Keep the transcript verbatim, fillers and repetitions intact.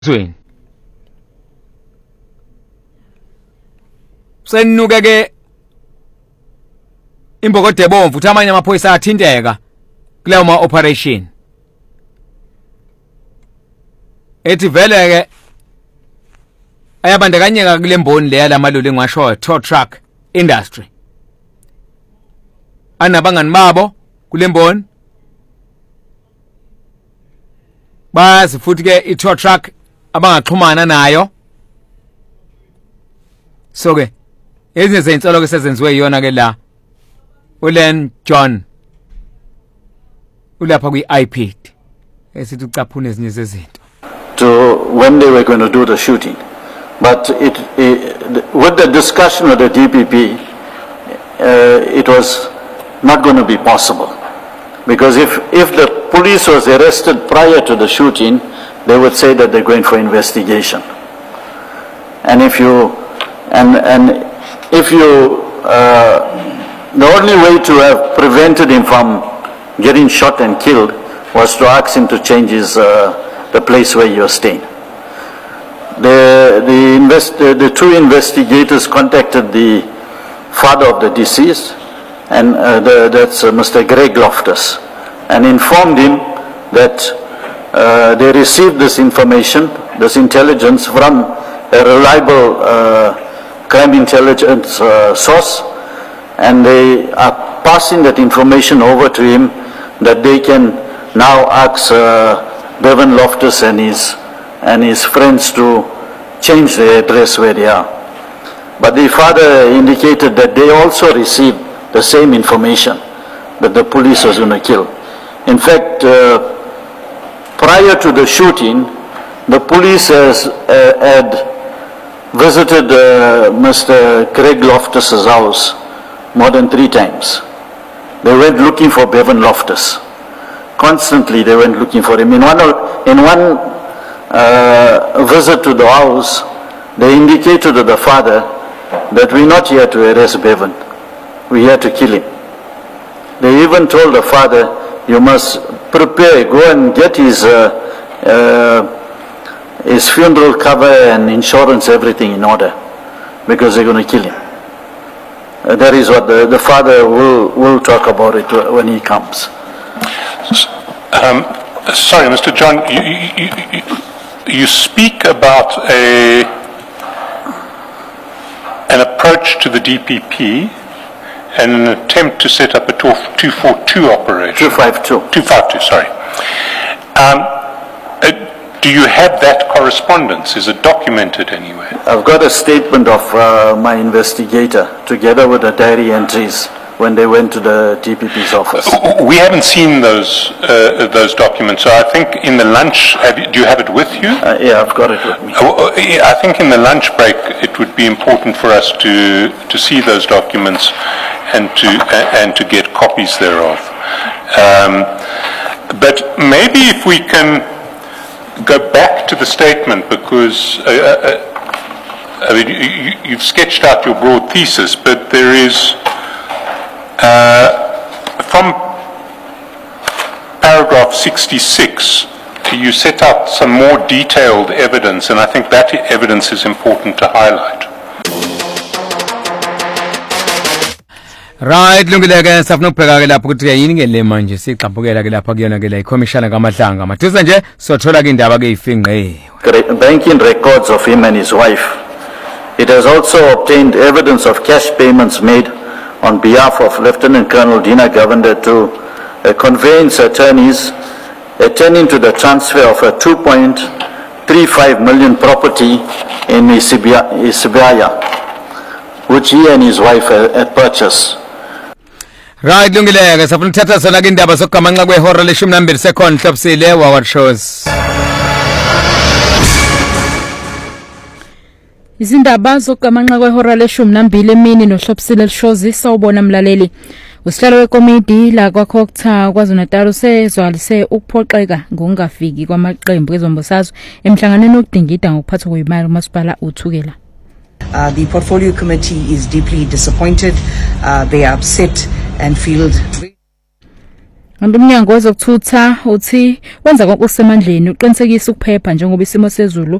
Swing. Senuke ke imbokode bomvu uthi amanye amaphoyisa athinteka kuleyo ma operation. Ethi vele ke ayabandakanyeka kule mboni leya lamaloli engasho tow truck industry. Anabangani babo kule mboni bazi futhi ke i tow truck abangaxhumana nayo. So ke ezinye zeintsolo ke sezenziwe yona ke la uLen John ulapha kwi I P D esithi ucaphuna ezinye zezinto to when they were going to do the shooting, but it, it with the discussion with the D P P uh, it was not going to be possible, because if if the police was arrested prior to the shooting, they would say that they're going for investigation. And if you, and, and if you, uh, the only way to have prevented him from getting shot and killed was to ask him to change his, uh, the place where you're staying. The, the, invest, the, the two investigators contacted the father of the deceased, and uh, the, that's uh, Mister Greg Loftus, and informed him that uh, they received this information, this intelligence from a reliable uh, crime intelligence uh, source, and they are passing that information over to him that they can now ask uh, Bevan Loftus and his, and his friends to change the address where they are. But the father indicated that they also received the same information, that the police was going to kill. In fact, uh, prior to the shooting, the police has, uh, had visited uh, Mister Craig Loftus's house more than three times. They went looking for Bevan Loftus. Constantly they went looking for him. In one, in one uh, visit to the house, they indicated to the father that we're not here to arrest Bevan, we're here to kill him. They even told the father, you must prepare, go and get his uh, uh, his funeral cover and insurance, everything in order, because they're going to kill him. Uh, that is what the, the father will, will talk about it when he comes. Um, sorry, Mister John, you, you, you, you speak about a, an approach to the D P P and an attempt to set up a two forty-two operation. two fifty-two. two fifty-two, sorry. Um, uh, do you have that correspondence? Is it documented anywhere? I've got a statement of uh, my investigator together with the diary entries when they went to the D P P's office. We haven't seen those uh, those documents, so I think in the lunch, have you, do you have it with you? Uh, yeah, I've got it with me. Uh, I think in the lunch break it would be important for us to to see those documents and to uh, and to get copies thereof. Um, but maybe if we can go back to the statement, because uh, uh, I mean, you, you've sketched out your broad thesis, but there is uh, from paragraph sixty-six, you set out some more detailed evidence, and I think that evidence is important to highlight. Right, lungile ke safuna ke lapho ukuthi yini ke le manje siqhaphukela ke lapha kuyona ke la ikhomishana kaMahlanga mathuza nje sothola ke indaba ke ifinqe banking records of him and his wife. It has also obtained evidence of cash payments made on behalf of Lieutenant Colonel Dina Govender to uh, conveyance attorneys attending to the transfer of a two point three five million property in Isibaya, which he and his wife had, had purchased. Right, lungile ke safuna uthatha zona ke indaba sokugamanqa kwehora leshumi nambili second hlobisile wa shows. Izindaba zokugamanqa kwehora leshumi nambili emini nohlobisile lishozi sawubona mlaleli. Usihlalo wekomidi la kwaKhokutha kwaZulu-Natal usezwalise ukuphoxeka ngokungafiki kwamaqembu ezombusazwe emhlanganweni okudingida ngokuphathwa kwemali uMasipala uthukela. Uh, the portfolio committee is deeply disappointed. Uh, they are upset and feel Kanti umnyango wezokuthutha uthi wenza konke okusemandleni uqinisekisa ukuphepha njengoba isimo sezulu